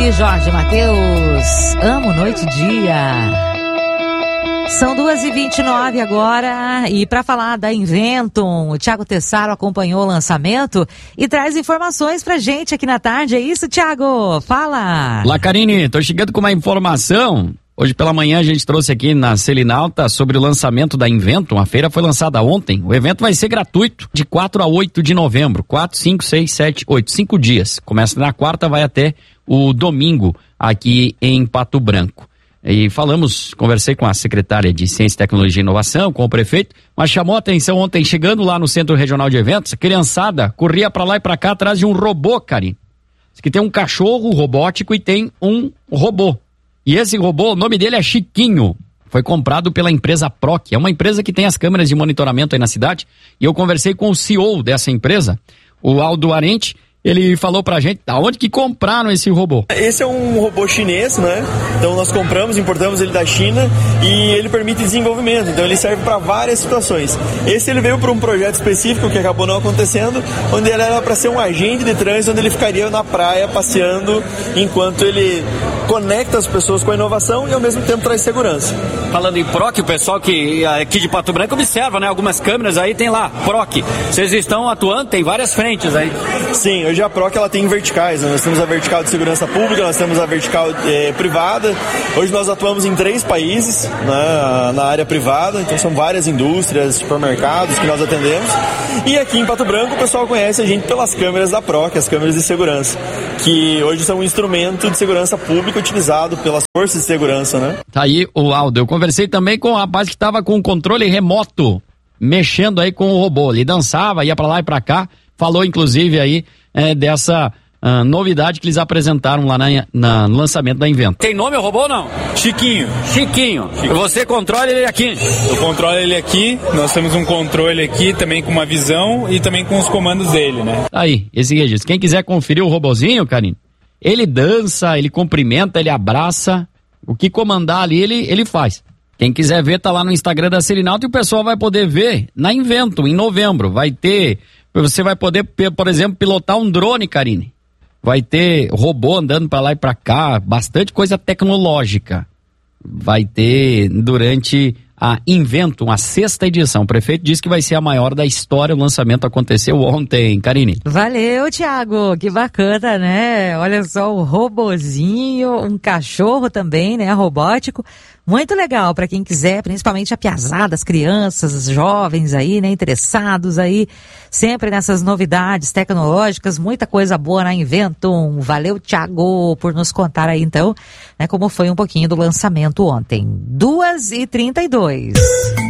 e Jorge Mateus. Amo noite e dia. São 2h29 agora e para falar da Inventum, o Thiago Tessaro acompanhou o lançamento e traz informações pra gente aqui na tarde. É isso, Thiago? Fala! Olá, Karine, tô chegando com uma informação. Hoje pela manhã a gente trouxe aqui na Selinalta sobre o lançamento da Inventum. A feira foi lançada ontem. O evento vai ser gratuito de 4 a 8 de novembro. 4, 5, 6, 7, 8. 5 dias. Começa na quarta, vai até o domingo aqui em Pato Branco. E conversei com a secretária de Ciência, Tecnologia e Inovação, com o prefeito, mas chamou a atenção ontem, chegando lá no Centro Regional de Eventos, a criançada corria pra lá e pra cá atrás de um robô, Karine. Diz que tem um cachorro robótico e tem um robô. E esse robô, o nome dele é Chiquinho. Foi comprado pela empresa Proc. É uma empresa que tem as câmeras de monitoramento aí na cidade. E eu conversei com o CEO dessa empresa, o Aldo Arente. Ele falou pra gente da onde que compraram esse robô. Esse é um robô chinês, né? Então nós importamos ele da China e ele permite desenvolvimento. Então ele serve para várias situações. Esse ele veio para um projeto específico que acabou não acontecendo, onde ele era para ser um agente de trânsito, onde ele ficaria na praia passeando enquanto ele conecta as pessoas com a inovação e ao mesmo tempo traz segurança. Falando em PROC, o pessoal que aqui de Pato Branco observa, né? Algumas câmeras aí tem lá, PROC. Vocês estão atuando, tem várias frentes aí. Sim, hoje a PROC ela tem verticais, né? Nós temos a vertical de segurança pública, nós temos a vertical privada. Hoje nós atuamos em 3 países, né, na área privada, então são várias indústrias, supermercados que nós atendemos. E aqui em Pato Branco o pessoal conhece a gente pelas câmeras da PROC, as câmeras de segurança, que hoje são um instrumento de segurança pública utilizado pelas forças de segurança, né? Tá aí o Aldo. Eu conversei também com o rapaz que estava com o controle remoto, mexendo aí com o robô. Ele dançava, ia pra lá e pra cá, falou inclusive aí dessa novidade que eles apresentaram lá no lançamento da Inventum. Tem nome o robô ou não? Chiquinho. Chiquinho. Você controla ele aqui? Eu controlo ele aqui, nós temos um controle aqui também com uma visão e também com os comandos dele, né? Aí, esse registro. Quem quiser conferir o robozinho, Karine, ele dança, ele cumprimenta, ele abraça. O que comandar ali, ele faz. Quem quiser ver, tá lá no Instagram da Selinalta e o pessoal vai poder ver na Inventum, em novembro. Você vai poder, por exemplo, pilotar um drone, Karine. Vai ter robô andando pra lá e pra cá, bastante coisa tecnológica. Vai ter durante a Inventum, a 6ª edição. O prefeito disse que vai ser a maior da história. O lançamento aconteceu ontem, Karine. Valeu, Thiago, que bacana, né? Olha só, o robozinho, um cachorro também, né, robótico. Muito legal para quem quiser, principalmente a piazada, as crianças, os jovens aí, né, interessados aí, sempre nessas novidades tecnológicas, muita coisa boa na Inventum. Valeu, Thiago, por nos contar aí então, né, como foi um pouquinho do lançamento ontem. 2h32.